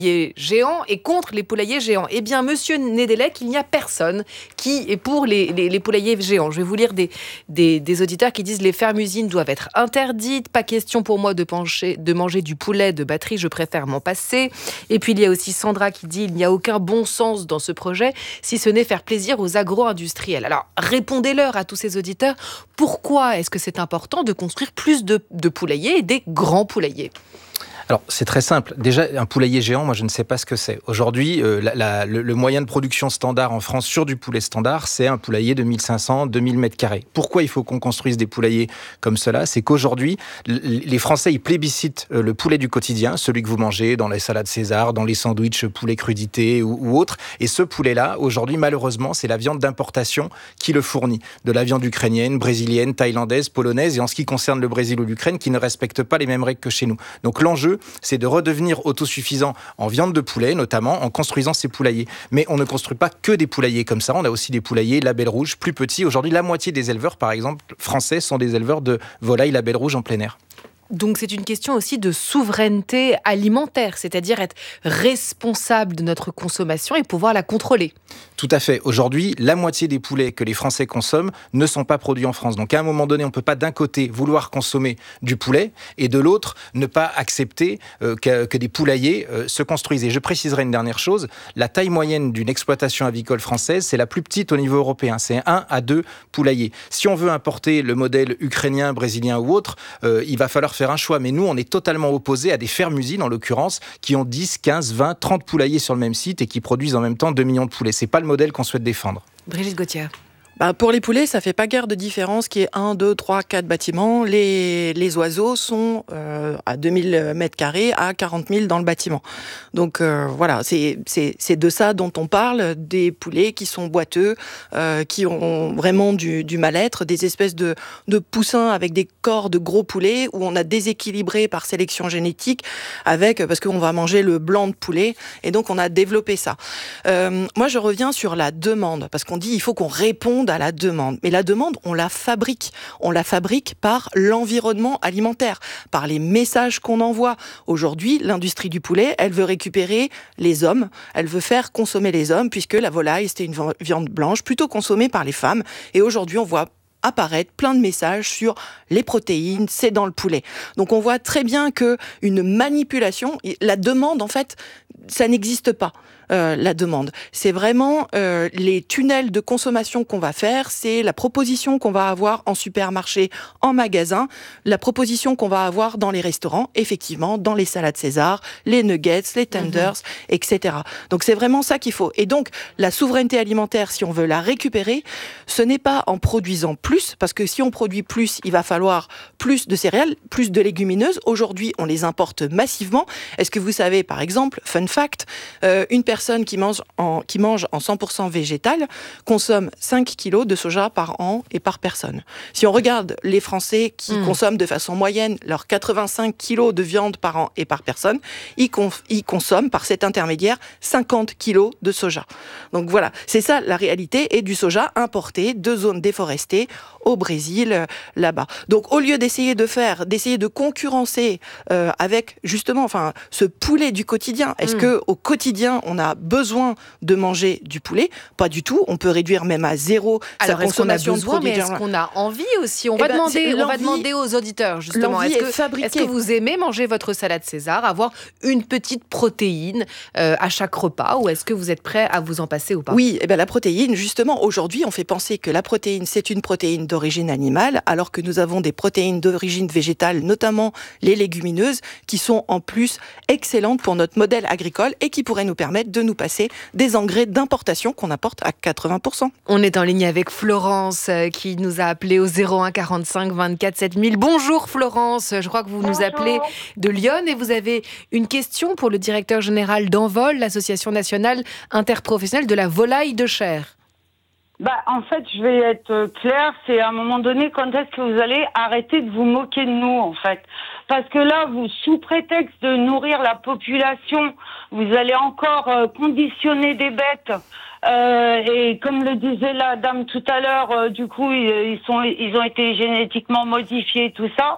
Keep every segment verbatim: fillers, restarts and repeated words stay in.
géants et contre les poulaillers géants. Eh bien, monsieur Nedelec, il n'y a personne qui est pour les, les, les poulaillers géants. Je vais vous lire des, des, des auditeurs qui disent « Les fermes-usines doivent être interdites. Pas question pour moi de, pencher, de manger du poulet de batterie. Je préfère m'en passer. » Et puis, il y a aussi Sandra qui dit « Il n'y a aucun bon sens dans ce projet, si ce n'est faire plaisir aux agro-industriels. » Alors, répondez-leur à tous ces auditeurs. Pourquoi est-ce que c'est important de construire plus de, de poulaillers et des grands poulaillers ? Alors, c'est très simple. Déjà, un poulailler géant, moi, je ne sais pas ce que c'est. Aujourd'hui, euh, la, la, le, le moyen de production standard en France sur du poulet standard, c'est un poulailler de mille cinq cents à deux mille mètres carrés. Pourquoi il faut qu'on construise des poulaillers comme cela ? C'est qu'aujourd'hui, les Français, ils plébiscitent le poulet du quotidien, celui que vous mangez dans les salades César, dans les sandwichs poulet crudité ou, ou autres. Et ce poulet-là, aujourd'hui, malheureusement, c'est la viande d'importation qui le fournit. De la viande ukrainienne, brésilienne, thaïlandaise, polonaise, et en ce qui concerne le Brésil ou l'Ukraine, qui ne respectent pas les mêmes règles que chez nous. Donc l'enjeu, c'est de redevenir autosuffisant en viande de poulet, notamment en construisant ces poulaillers. Mais on ne construit pas que des poulaillers comme ça, on a aussi des poulaillers label rouge plus petits. Aujourd'hui, la moitié des éleveurs, par exemple, français, sont des éleveurs de volailles label rouge en plein air. Donc c'est une question aussi de souveraineté alimentaire, c'est-à-dire être responsable de notre consommation et pouvoir la contrôler. Tout à fait. Aujourd'hui, la moitié des poulets que les Français consomment ne sont pas produits en France. Donc à un moment donné, on ne peut pas d'un côté vouloir consommer du poulet et de l'autre ne pas accepter euh, que, que des poulaillers euh, se construisent. Et je préciserai une dernière chose, la taille moyenne d'une exploitation avicole française, c'est la plus petite au niveau européen. C'est un à deux poulaillers. Si on veut importer le modèle ukrainien, brésilien ou autre, euh, il va falloir faire un choix. Mais nous, on est totalement opposés à des fermes-usines, en l'occurrence, qui ont dix, quinze, vingt, trente poulaillers sur le même site et qui produisent en même temps deux millions de poulets. C'est pas le modèle qu'on souhaite défendre. Brigitte Gauthier. Bah pour les poulets, ça fait pas guère de différence qu'il y ait un, deux, trois, quatre bâtiments. Les, les oiseaux sont euh, à deux mille mètres carrés à quarante mille dans le bâtiment. Donc euh, voilà, c'est, c'est, c'est de ça dont on parle, des poulets qui sont boiteux, euh, qui ont vraiment du, du mal-être, des espèces de, de poussins avec des corps de gros poulets où on a déséquilibré par sélection génétique avec, parce qu'on va manger le blanc de poulet et donc on a développé ça. Euh, moi je reviens sur la demande, parce qu'on dit il faut qu'on réponde à la demande. Mais la demande, on la fabrique. On la fabrique par l'environnement alimentaire, par les messages qu'on envoie. Aujourd'hui, l'industrie du poulet, elle veut récupérer les hommes, elle veut faire consommer les hommes, puisque la volaille, c'était une viande blanche, plutôt consommée par les femmes. Et aujourd'hui, on voit apparaître plein de messages sur les protéines, c'est dans le poulet. Donc on voit très bien que une manipulation, la demande en fait, ça n'existe pas. Euh, la demande. C'est vraiment euh, les tunnels de consommation qu'on va faire, c'est la proposition qu'on va avoir en supermarché, en magasin, la proposition qu'on va avoir dans les restaurants, effectivement, dans les salades César, les nuggets, les tenders, mmh. et cetera. Donc c'est vraiment ça qu'il faut. Et donc la souveraineté alimentaire, si on veut la récupérer, ce n'est pas en produisant plus, parce que si on produit plus, il va falloir plus de céréales, plus de légumineuses. Aujourd'hui, on les importe massivement. Est-ce que vous savez, par exemple, fun fact, euh, une personne personne qui mange en, qui mange en cent pour cent végétal consomme cinq kilos de soja par an et par personne. Si on regarde les Français qui mmh. consomment de façon moyenne leurs quatre-vingt-cinq kilos de viande par an et par personne, ils, conf, ils consomment par cet intermédiaire cinquante kilos de soja. Donc voilà, c'est ça la réalité, et du soja importé de zones déforestées au Brésil, euh, là-bas. Donc au lieu d'essayer de faire, d'essayer de concurrencer euh, avec justement enfin, ce poulet du quotidien, est-ce mmh. qu'au quotidien on a besoin de manger du poulet? Pas du tout. On peut réduire même à zéro Alors, sa consommation est-ce qu'on a besoin, de produits. Mais est-ce qu'on a envie aussi? On eh va ben, demander, on va demander aux auditeurs justement. Est-ce que, est-ce que vous aimez manger votre salade César, avoir une petite protéine euh, à chaque repas, ou est-ce que vous êtes prêt à vous en passer ou pas? Oui, eh ben la protéine, justement, aujourd'hui, on fait penser que la protéine c'est une protéine d'origine animale, alors que nous avons des protéines d'origine végétale, notamment les légumineuses, qui sont en plus excellentes pour notre modèle agricole et qui pourraient nous permettre de nous passer des engrais d'importation qu'on apporte à quatre-vingts pour cent. On est en ligne avec Florence euh, qui nous a appelé au zéro un quarante-cinq vingt-quatre sept mille. Bonjour Florence, je crois que vous Bonjour. nous appelez de Lyon et vous avez une question pour le directeur général d'Envol, l'association nationale interprofessionnelle de la volaille de chair. Bah, en fait, je vais être claire, c'est à un moment donné, quand est-ce que vous allez arrêter de vous moquer de nous, en fait? Parce que là, vous, sous prétexte de nourrir la population, vous allez encore euh, conditionner des bêtes. Euh, et comme le disait la dame tout à l'heure, euh, du coup, ils, ils sont, ils ont été génétiquement modifiés, tout ça.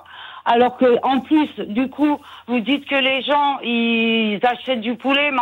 Alors que, en plus, du coup, vous dites que les gens, ils achètent du poulet, mais